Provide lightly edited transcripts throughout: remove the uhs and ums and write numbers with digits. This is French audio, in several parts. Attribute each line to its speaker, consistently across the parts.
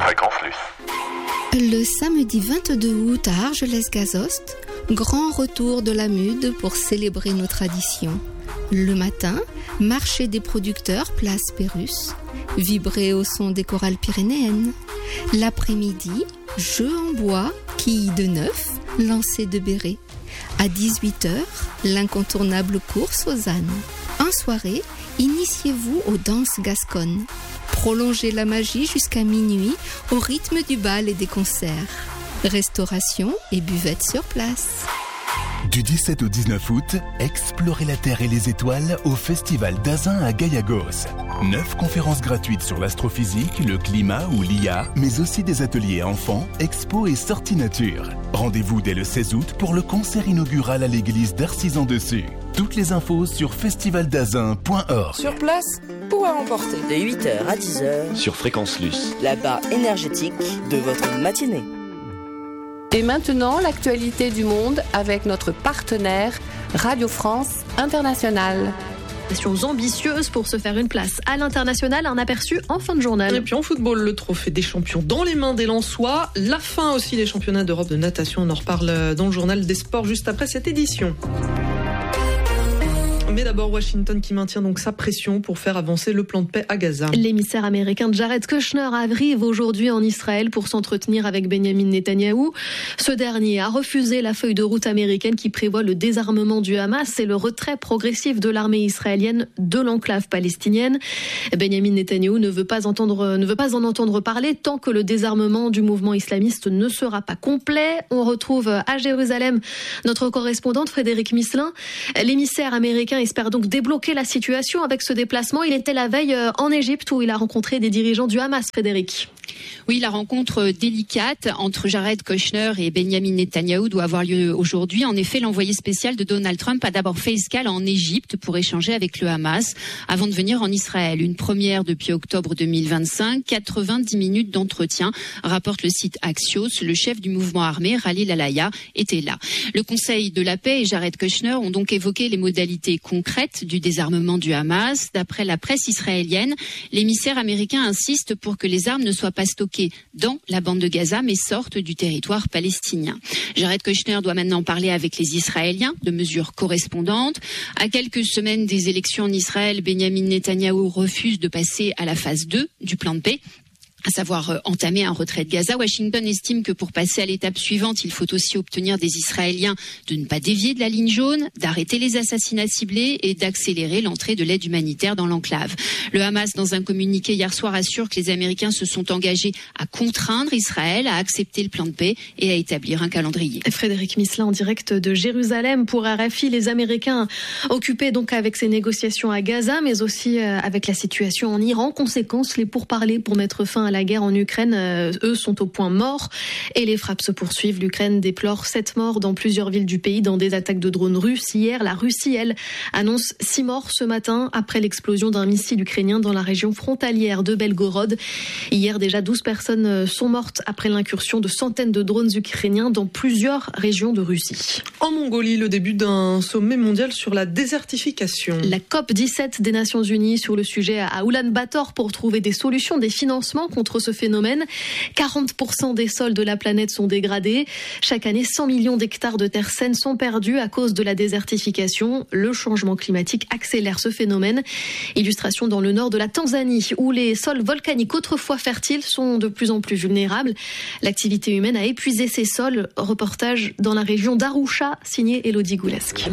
Speaker 1: Fréquence Luce.
Speaker 2: Le samedi 22 août à Argelès-Gazost, grand retour de la MUD pour célébrer nos traditions. Le matin, marché des producteurs, place Pérusse, vibrer au son des chorales pyrénéennes. L'après-midi, jeux en bois, quilles de neuf, lancer de béret. À 18h, l'incontournable course aux ânes. En soirée, initiez-vous aux danses gasconnes. Prolongez la magie jusqu'à minuit au rythme du bal et des concerts. Restauration et buvette sur place.
Speaker 3: Du 17 au 19 août, explorez la Terre et les étoiles au Festival d'Azun à Gaïagos. 9 conférences gratuites sur l'astrophysique, le climat ou l'IA, mais aussi des ateliers enfants, expos et sorties nature. Rendez-vous dès le 16 août pour le concert inaugural à l'église d'Arcisant-Dessus. Toutes les infos sur festivaldazun.org.
Speaker 4: Sur place ou à emporter.
Speaker 5: De 8h à 10h.
Speaker 1: Sur Fréquence Luce.
Speaker 5: La barre énergétique de votre matinée.
Speaker 4: Et maintenant, l'actualité du monde avec notre partenaire Radio France Internationale.
Speaker 6: Ambitieuses pour se faire une place à l'international, un aperçu en fin de journal.
Speaker 7: Et puis en football, le trophée des champions dans les mains des Lensois, la fin aussi des championnats d'Europe de natation, on en reparle dans le journal des sports juste après cette édition. Mais d'abord, Washington qui maintient donc sa pression pour faire avancer le plan de paix à Gaza.
Speaker 6: L'émissaire américain Jared Kushner arrive aujourd'hui en Israël pour s'entretenir avec Benyamin Netanyahou. Ce dernier a refusé la feuille de route américaine qui prévoit le désarmement du Hamas et le retrait progressif de l'armée israélienne de l'enclave palestinienne. Benyamin Netanyahou ne veut pas en entendre parler tant que le désarmement du mouvement islamiste ne sera pas complet. On retrouve à Jérusalem notre correspondante Frédéric Misselin. L'émissaire américain espère donc débloquer la situation avec ce déplacement. Il était la veille en Égypte où il a rencontré des dirigeants du Hamas, Frédéric.
Speaker 8: Oui, la rencontre délicate entre Jared Kushner et Benyamin Netanyahou doit avoir lieu aujourd'hui. En effet, l'envoyé spécial de Donald Trump a d'abord fait escale en Égypte pour échanger avec le Hamas avant de venir en Israël. Une première depuis octobre 2025, 90 minutes d'entretien, rapporte le site Axios. Le chef du mouvement armé, Khalil Al-Hayya, était là. Le Conseil de la paix et Jared Kushner ont donc évoqué les modalités concrètes du désarmement du Hamas. D'après la presse israélienne, l'émissaire américain insiste pour que les armes ne soient pas stockées dans la bande de Gaza, mais sortent du territoire palestinien. Jared Kushner doit maintenant parler avec les Israéliens de mesures correspondantes. À quelques semaines des élections en Israël, Benyamin Netanyahou refuse de passer à la phase 2 du plan de paix, à savoir entamer un retrait de Gaza. Washington estime que pour passer à l'étape suivante, il faut aussi obtenir des Israéliens de ne pas dévier de la ligne jaune, d'arrêter les assassinats ciblés et d'accélérer l'entrée de l'aide humanitaire dans l'enclave. Le Hamas, dans un communiqué hier soir, assure que les Américains se sont engagés à contraindre Israël à accepter le plan de paix et à établir un calendrier.
Speaker 6: Frédéric Misselin en direct de Jérusalem pour RFI. Les Américains occupés donc avec ces négociations à Gaza, mais aussi avec la situation en Iran. Conséquence, les pourparlers pour mettre fin à la guerre en Ukraine, eux, sont au point mort et les frappes se poursuivent. L'Ukraine déplore 7 morts dans plusieurs villes du pays dans des attaques de drones russes. Hier, la Russie, elle, annonce 6 morts ce matin après l'explosion d'un missile ukrainien dans la région frontalière de Belgorod. Hier, déjà 12 personnes sont mortes après l'incursion de centaines de drones ukrainiens dans plusieurs régions de Russie.
Speaker 7: En Mongolie, le début d'un sommet mondial sur la désertification.
Speaker 6: La COP17 des Nations Unies sur le sujet à Oulan-Bator pour trouver des solutions, des financements contre ce phénomène. 40% des sols de la planète sont dégradés. Chaque année, 100 millions d'hectares de terres saines sont perdus à cause de la désertification. Le changement climatique accélère ce phénomène. Illustration dans le nord de la Tanzanie, où les sols volcaniques autrefois fertiles sont de plus en plus vulnérables. L'activité humaine a épuisé ces sols. Reportage dans la région d'Arusha, signé Elodie Goulesque.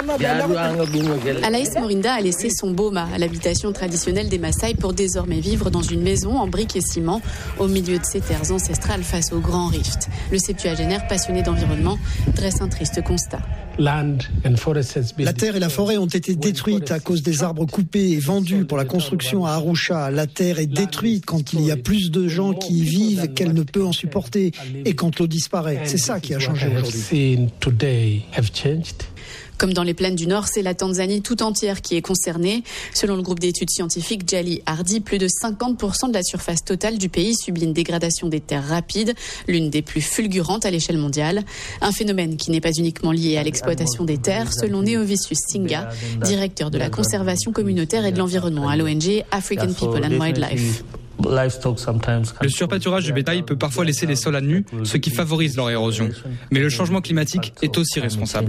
Speaker 9: Alaïs Morinda a laissé son boma à l'habitation traditionnelle des Maasai pour désormais vivre dans une maison en briques et ciment au milieu de ses terres ancestrales face au Grand Rift. Le septuagénaire passionné d'environnement dresse un triste constat.
Speaker 10: La terre et la forêt ont été détruites à cause des arbres coupés et vendus pour la construction à Arusha. La terre est détruite quand il y a plus de gens qui y vivent qu'elle ne peut en supporter et quand l'eau disparaît. C'est ça qui a changé aujourd'hui.
Speaker 9: Comme dans les plaines du Nord, c'est la Tanzanie tout entière qui est concernée. Selon le groupe d'études scientifiques Jali Hardy, plus de 50% de la surface totale du pays subit une dégradation des terres rapide, l'une des plus fulgurantes à l'échelle mondiale. Un phénomène qui n'est pas uniquement lié à l'exploitation des terres, selon Neovicius Singa, directeur de la conservation communautaire et de l'environnement à l'ONG African People and Wildlife.
Speaker 11: Le surpâturage du bétail peut parfois laisser les sols à nu, ce qui favorise leur érosion. Mais le changement climatique est aussi responsable.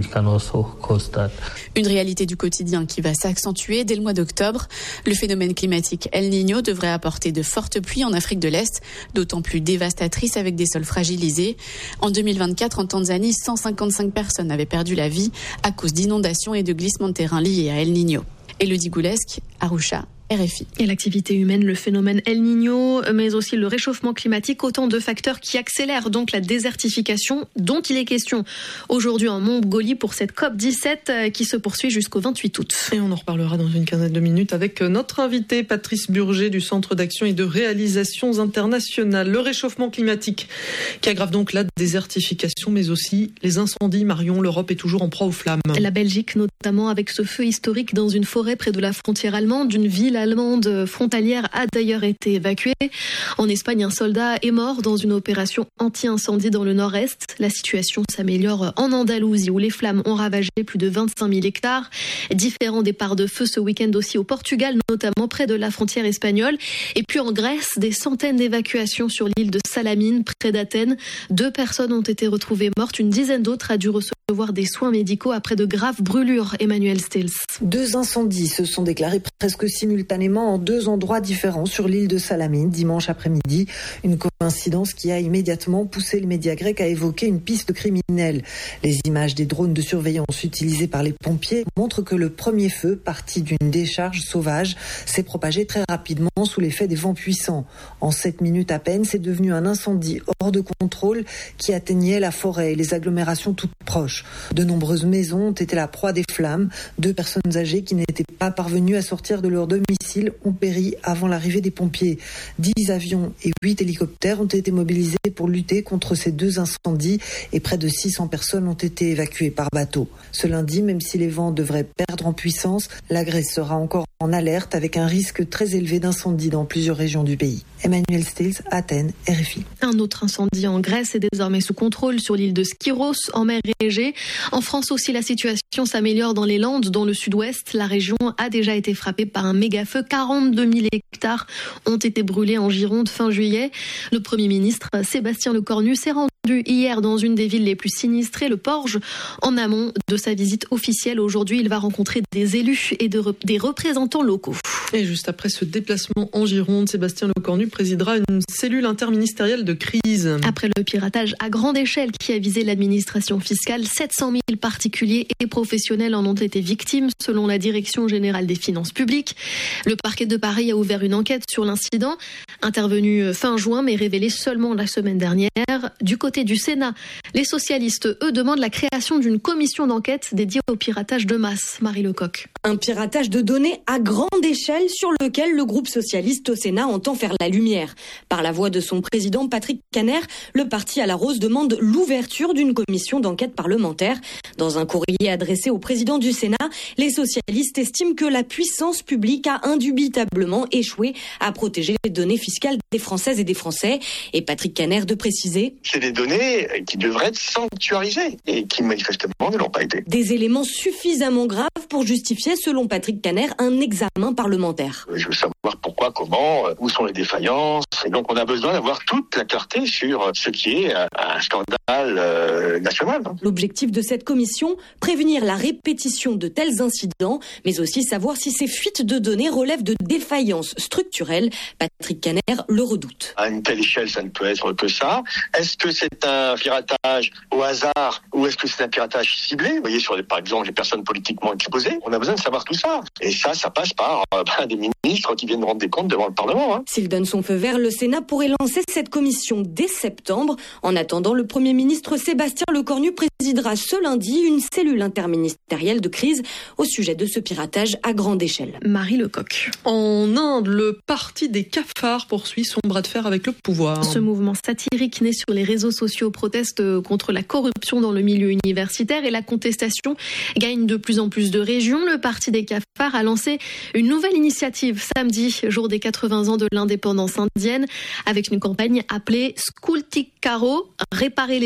Speaker 9: Une réalité du quotidien qui va s'accentuer dès le mois d'octobre. Le phénomène climatique El Niño devrait apporter de fortes pluies en Afrique de l'Est, d'autant plus dévastatrices avec des sols fragilisés. En 2024, en Tanzanie, 155 personnes avaient perdu la vie à cause d'inondations et de glissements de terrain liés à El Niño. Élodie Goulesque, Arusha, RFI.
Speaker 6: Et l'activité humaine, le phénomène El Niño, mais aussi le réchauffement climatique, autant de facteurs qui accélèrent donc la désertification dont il est question aujourd'hui en Mongolie pour cette COP17 qui se poursuit jusqu'au 28 août.
Speaker 7: Et on en reparlera dans une quinzaine de minutes avec notre invité Patrice Burger du Centre d'action et de réalisations internationales. Le réchauffement climatique qui aggrave donc la désertification mais aussi les incendies. Marion, l'Europe est toujours en proie aux flammes.
Speaker 6: La Belgique notamment avec ce feu historique dans une forêt près de la frontière allemande, d'une ville allemande frontalière a d'ailleurs été évacuée. En Espagne, un soldat est mort dans une opération anti-incendie dans le nord-est. La situation s'améliore en Andalousie où les flammes ont ravagé plus de 25 000 hectares. Différents départs de feu ce week-end aussi au Portugal, notamment près de la frontière espagnole. Et puis en Grèce, des centaines d'évacuations sur l'île de Salamine, près d'Athènes. 2 personnes ont été retrouvées mortes. Une dizaine d'autres a dû recevoir des soins médicaux après de graves brûlures. Emmanuel Stills.
Speaker 12: 2 incendies se sont déclarés presque simultanément en 2 endroits différents sur l'île de Salamine dimanche après-midi. Une coïncidence qui a immédiatement poussé les médias grecs à évoquer une piste criminelle. Les images des drones de surveillance utilisés par les pompiers montrent que le premier feu, parti d'une décharge sauvage, s'est propagé très rapidement sous l'effet des vents puissants. En 7 minutes à peine, c'est devenu un incendie hors de contrôle qui atteignait la forêt et les agglomérations toutes proches. De nombreuses maisons ont été la proie des flammes. 2 personnes âgées qui n'étaient pas parvenues à sortir de leur domicile ont péri avant l'arrivée des pompiers. 10 avions et 8 hélicoptères ont été mobilisés pour lutter contre ces 2 incendies et près de 600 personnes ont été évacuées par bateau. Ce lundi, même si les vents devraient perdre en puissance, la Grèce sera encore en alerte avec un risque très élevé d'incendie dans plusieurs régions du pays. Emmanuel Stills, Athènes, RFI.
Speaker 6: Un autre incendie en Grèce est désormais sous contrôle sur l'île de Skyros, en mer Égée. En France aussi, la situation s'améliore dans les Landes, dans le sud-ouest. La région a déjà été frappée par un méga-feu. 42 000 hectares ont été brûlés en Gironde fin juillet. Le Premier ministre Sébastien Lecornu s'est rendu hier dans une des villes les plus sinistrées, le Porge, en amont de sa visite officielle. Aujourd'hui, il va rencontrer des élus et des représentants locaux.
Speaker 7: Et juste après ce déplacement en Gironde, Sébastien Lecornu présidera une cellule interministérielle de crise.
Speaker 6: Après le piratage à grande échelle qui a visé l'administration fiscale, 700 000 particuliers et professionnels en ont été victimes, selon la Direction générale des finances publiques. Le parquet de Paris a ouvert une enquête sur l'incident, intervenu fin juin, mais révélé seulement la semaine dernière. Du côté du Sénat, les socialistes, eux, demandent la création d'une commission d'enquête dédiée au piratage de masse. Marie Lecoq.
Speaker 13: Un piratage de données à grande échelle sur lequel le groupe socialiste au Sénat entend faire la lumière. Par la voix de son président Patrick Kanner, le parti à la Rose demande l'ouverture d'une commission d'enquête parlementaire. Dans un courrier adressé au président du Sénat, les socialistes estiment que la puissance publique a indubitablement échoué à protéger les données fiscales des Françaises et des Français. Et Patrick Kanner de préciser:
Speaker 14: c'est des données qui devraient être sanctuarisées et qui manifestement ne l'ont pas été.
Speaker 13: Des éléments suffisamment graves pour justifier, selon Patrick Kanner, un examen parlementaire.
Speaker 14: Je veux savoir pourquoi, comment, où sont les défaillances. Et donc on a besoin d'avoir toute la clarté sur ce qui est un scandale national.
Speaker 13: L'objectif de cette commission, prévenir la répétition de tels incidents, mais aussi savoir si ces fuites de données relèvent de défaillances structurelles. Patrick Kanner le redoute.
Speaker 14: À une telle échelle, ça ne peut être que ça. Est-ce que c'est un piratage au hasard ou est-ce que c'est un piratage ciblé? Vous voyez, sur par exemple les personnes politiquement exposées, on a besoin de savoir tout ça. Et ça passe par des ministres qui viennent rendre des comptes devant le Parlement.
Speaker 13: S'il donne son feu vert, le Sénat pourrait lancer cette commission dès septembre. En attendant, le Premier ministre Sébastien Lecornu présidera ce lundi une cellule interministérielle de crise au sujet de ce piratage à grande échelle.
Speaker 6: Marie Lecoq.
Speaker 7: En Inde, le parti des cafards poursuit son bras de fer avec le pouvoir.
Speaker 6: Ce mouvement satirique né sur les réseaux sociaux proteste contre la corruption dans le milieu universitaire et la contestation gagne de plus en plus de régions. Le parti des cafards a lancé une nouvelle initiative samedi, jour des 80 ans de l'indépendance indienne, avec une campagne appelée Skultikaro, réparer les écoles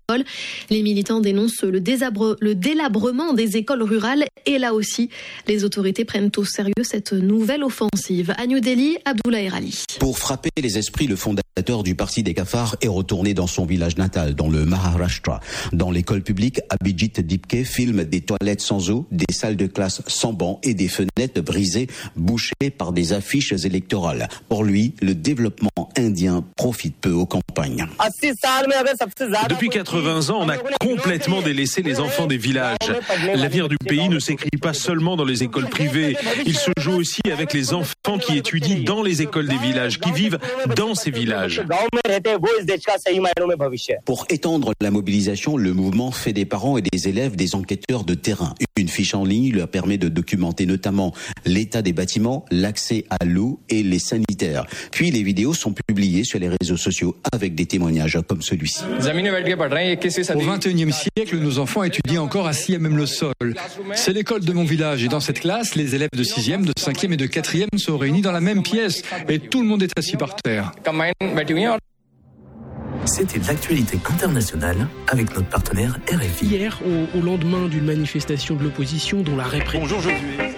Speaker 6: Les militants dénoncent le délabrement des écoles rurales et là aussi, les autorités prennent au sérieux cette nouvelle offensive. À New Delhi, Abdoulaye Ali.
Speaker 15: Pour frapper les esprits, le fondateur du Parti des cafards est retourné dans son village natal, dans le Maharashtra. Dans l'école publique, Abhijit Dipke filme des toilettes sans eau, des salles de classe sans bancs et des fenêtres brisées, bouchées par des affiches électorales. Pour lui, le développement indien profite peu aux campagnes.
Speaker 16: Depuis 80 ans, on a complètement délaissé les enfants des villages. L'avenir du pays ne s'écrit pas seulement dans les écoles privées. Il se joue aussi avec les enfants qui étudient dans les écoles des villages, qui vivent dans ces villages.
Speaker 15: Pour étendre la mobilisation, le mouvement fait des parents et des élèves des enquêteurs de terrain. Une fiche en ligne leur permet de documenter notamment l'état des bâtiments, l'accès à l'eau et les sanitaires. Puis les vidéos sont publiées sur les réseaux sociaux avec des témoignages comme celui-ci.
Speaker 17: Au XXIe siècle, nos enfants étudient encore assis à même le sol. C'est l'école de mon village et dans cette classe, les élèves de 6e, de 5e et de 4e sont réunis dans la même pièce et tout le monde est assis par terre.
Speaker 18: C'était l'actualité internationale avec notre partenaire RFI.
Speaker 19: Hier, au lendemain d'une manifestation de l'opposition dont la répression...
Speaker 20: Bonjour Josué.